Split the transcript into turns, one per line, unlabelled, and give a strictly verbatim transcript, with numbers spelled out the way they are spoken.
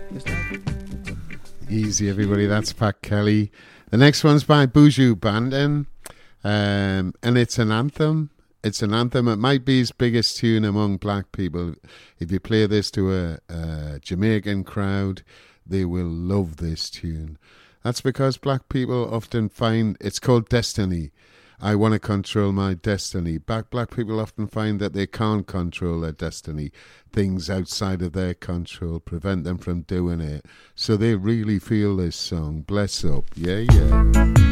Is that?
Easy, everybody. That's Pat Kelly. The next one's by Buju Banton, um, and it's an anthem. It's an anthem. It might be his biggest tune among black people. If you play this to a, a Jamaican crowd, they will love this tune. That's because black people often find it's called destiny. I want to control my destiny. Black, black people often find that they can't control their destiny. Things outside of their control prevent them from doing it. So they really feel this song. Bless up. Yeah, yeah.